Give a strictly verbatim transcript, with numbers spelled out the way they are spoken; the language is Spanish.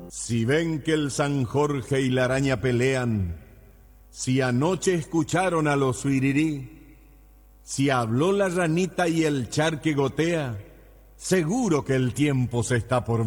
Si ven que el San Jorge y la araña pelean, si anoche escucharon a los suirirí, si habló la ranita y el charque gotea, seguro que el tiempo se está por